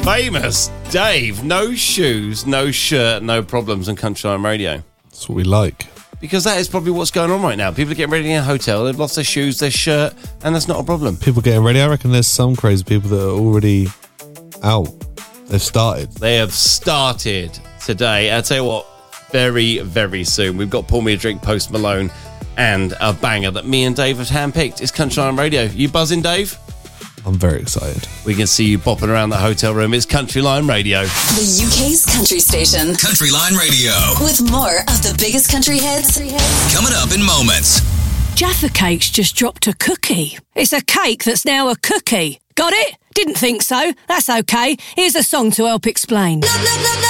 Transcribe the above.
Famous Dave, no shoes, no shirt, no problems on Country Line Radio. That's what we like. Because that is probably what's going on right now. People are getting ready in a hotel, they've lost their shoes, their shirt, and that's not a problem. People getting ready. I reckon there's some crazy people that are already out. They've started. They have started today. I'll tell you what, very, very soon, we've got Pour Me a Drink, Post Malone, and a banger that me and Dave have handpicked. It's Country Line Radio. You buzzing, Dave? I'm very excited. We can see you bopping around the hotel room. It's Country Line Radio. The UK's country station. Country Line Radio. With more of the biggest country hits. Coming up in moments. Jaffa Cakes just dropped a cookie. It's a cake that's now a cookie. Got it? Didn't think so. That's okay. Here's a song to help explain.